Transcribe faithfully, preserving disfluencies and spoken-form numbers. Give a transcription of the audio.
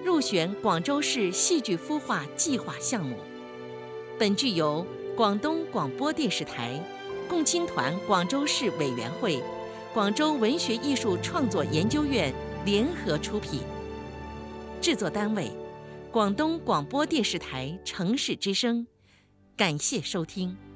入选广州市戏剧孵化计划项目。本剧由广东广播电视台、共青团广州市委员会、广州文学艺术创作研究院联合出品。制作单位：广东广播电视台城市之声。感谢收听。